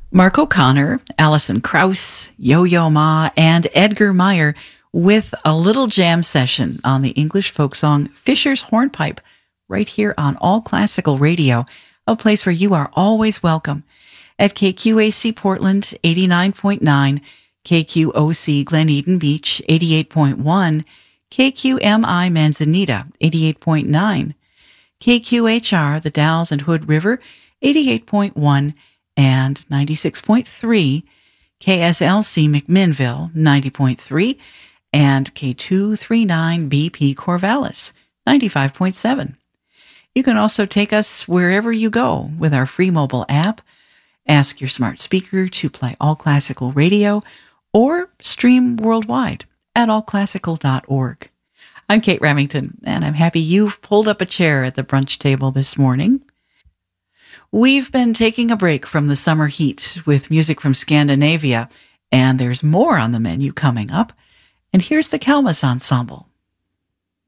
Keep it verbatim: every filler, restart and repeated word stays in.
Mark O'Connor, Alison Krauss, Yo-Yo Ma, and Edgar Meyer with a little jam session on the English folk song Fisher's Hornpipe, right here on All Classical Radio, a place where you are always welcome. At K Q A C Portland, eighty-nine point nine, K Q O C Glen Eden Beach, eighty-eight point one, K Q M I Manzanita, eighty-eight point nine, K Q H R, the Dalles and Hood River, eighty-eight point one, and ninety-six point three, K S L C McMinnville, ninety point three, and K two thirty-nine B P Corvallis, ninety-five point seven. You can also take us wherever you go with our free mobile app. Ask your smart speaker to play All Classical Radio or stream worldwide at all classical dot org. I'm Kate Remington, and I'm happy you've pulled up a chair at the brunch table this morning. We've been taking a break from the summer heat with music from Scandinavia, and there's more on the menu coming up. And here's the Kalmus Ensemble.